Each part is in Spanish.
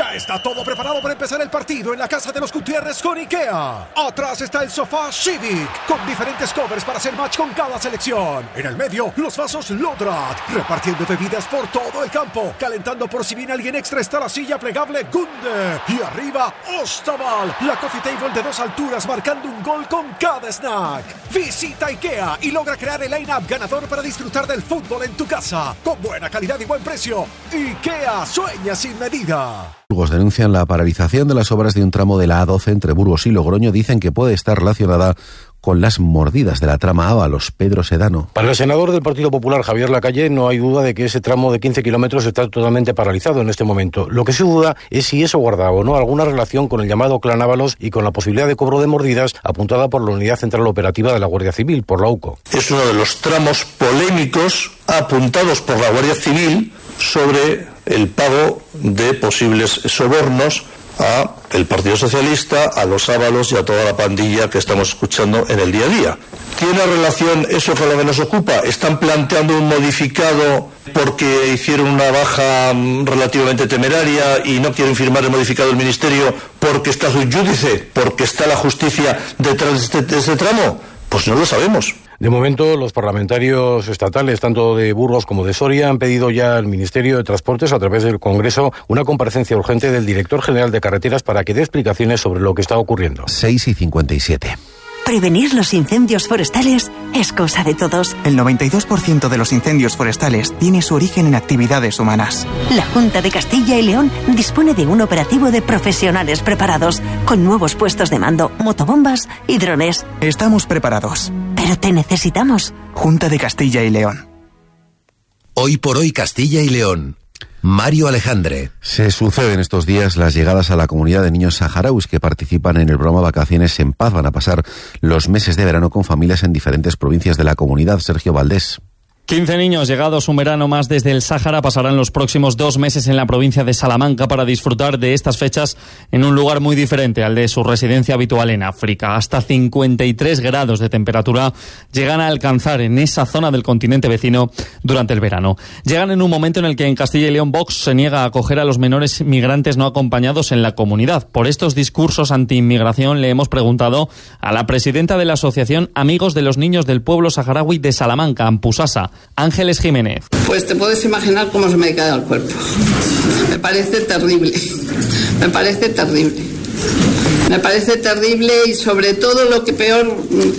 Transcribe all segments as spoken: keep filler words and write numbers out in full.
Ya está todo preparado para empezar el partido en la casa de los Gutiérrez con IKEA. Atrás está el sofá Civic, con diferentes covers para hacer match con cada selección. En el medio, los vasos Lodrat, repartiendo bebidas por todo el campo. Calentando por si viene alguien extra está la silla plegable Gunde. Y arriba, Ostaval, la coffee table de dos alturas marcando un gol con cada snack. Visita IKEA y logra crear el line-up ganador para disfrutar del fútbol en tu casa. Con buena calidad y buen precio. IKEA, sueña sin medida. Burgos denuncian la paralización de las obras de un tramo de la A doce entre Burgos y Logroño. Dicen que puede estar relacionada con las mordidas de la trama Ábalos. Pedro Sedano. Para el senador del Partido Popular, Javier Lacalle, no hay duda de que ese tramo de quince kilómetros está totalmente paralizado en este momento. Lo que se duda es si eso guarda o no alguna relación con el llamado Clan Ábalos y con la posibilidad de cobro de mordidas apuntada por la Unidad Central Operativa de la Guardia Civil, por la U C O. Es uno de los tramos polémicos apuntados por la Guardia Civil sobre el pago de posibles sobornos a el Partido Socialista, a los Ábalos y a toda la pandilla que estamos escuchando en el día a día. ¿Tiene relación eso con lo que nos ocupa? ¿Están planteando un modificado porque hicieron una baja relativamente temeraria y no quieren firmar el modificado del Ministerio porque está sub judice, porque está la justicia detrás de este, de este tramo? Pues no lo sabemos. De momento, los parlamentarios estatales, tanto de Burgos como de Soria, han pedido ya al Ministerio de Transportes, a través del Congreso, una comparecencia urgente del director general de carreteras para que dé explicaciones sobre lo que está ocurriendo. seis y cincuenta y siete. Prevenir los incendios forestales es cosa de todos. El noventa y dos por ciento de los incendios forestales tiene su origen en actividades humanas. La Junta de Castilla y León dispone de un operativo de profesionales preparados, con nuevos puestos de mando, motobombas y drones. Estamos preparados. Pero te necesitamos. Junta de Castilla y León. Hoy por hoy Castilla y León. Mario Alejandre. Se suceden estos días las llegadas a la comunidad de niños saharauis que participan en el programa Vacaciones en Paz. Van a pasar los meses de verano con familias en diferentes provincias de la comunidad. Sergio Valdés. quince niños llegados un verano más desde el Sáhara pasarán los próximos dos meses en la provincia de Salamanca para disfrutar de estas fechas en un lugar muy diferente al de su residencia habitual en África. Hasta cincuenta y tres grados de temperatura llegan a alcanzar en esa zona del continente vecino durante el verano. Llegan en un momento en el que en Castilla y León Vox se niega a acoger a los menores migrantes no acompañados en la comunidad. Por estos discursos anti-inmigración le hemos preguntado a la presidenta de la Asociación Amigos de los Niños del Pueblo Saharaui de Salamanca, Ampusasa, Ángeles Jiménez. Pues te puedes imaginar cómo se me cae el cuerpo. Me parece terrible. Me parece terrible. Me parece terrible y sobre todo lo que peor,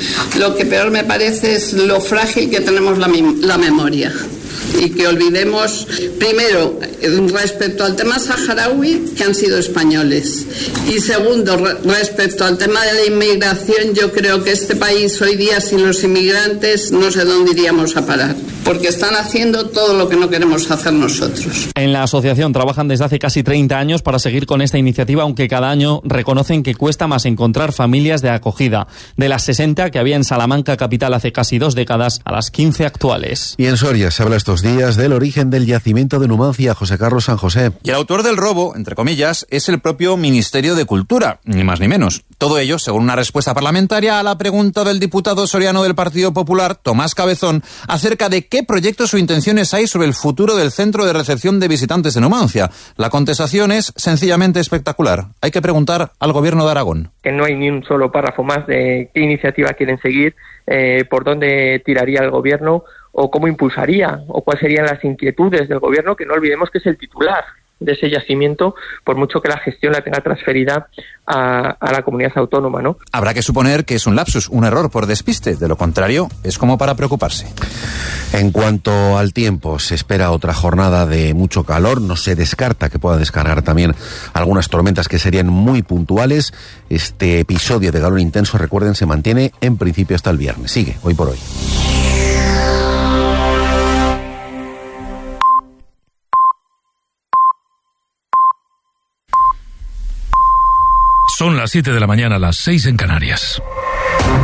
lo que peor me parece es lo frágil que tenemos la, la memoria. Y que olvidemos, primero, respecto al tema saharaui, que han sido españoles. Y segundo, re- respecto al tema de la inmigración, yo creo que este país hoy día sin los inmigrantes no sé dónde iríamos a parar. Porque están haciendo todo lo que no queremos hacer nosotros. En la asociación trabajan desde hace casi treinta años para seguir con esta iniciativa, aunque cada año reconocen que cuesta más encontrar familias de acogida. De las sesenta que había en Salamanca capital hace casi dos décadas, a las quince actuales. Y en Soria se habla estos días del origen del yacimiento de Numancia. José Carlos San José. Y el autor del robo, entre comillas, es el propio Ministerio de Cultura, ni más ni menos. Todo ello según una respuesta parlamentaria a la pregunta del diputado soriano del Partido Popular, Tomás Cabezón, acerca de qué proyectos o intenciones hay sobre el futuro del centro de recepción de visitantes de Numancia. La contestación es sencillamente espectacular. Hay que preguntar al gobierno de Aragón. Que no hay ni un solo párrafo más de qué iniciativa quieren seguir, eh, por dónde tiraría el gobierno o cómo impulsaría o cuáles serían las inquietudes del gobierno, que no olvidemos que es el titular de ese yacimiento, por mucho que la gestión la tenga transferida a, a la comunidad autónoma, ¿no? Habrá que suponer que es un lapsus, un error por despiste. De lo contrario, es como para preocuparse. En cuanto al tiempo, se espera otra jornada de mucho calor. No se descarta que pueda descargar también algunas tormentas que serían muy puntuales. Este episodio de calor intenso, recuerden, se mantiene en principio hasta el viernes. Sigue, hoy por hoy. Son las siete de la mañana, las seis en Canarias.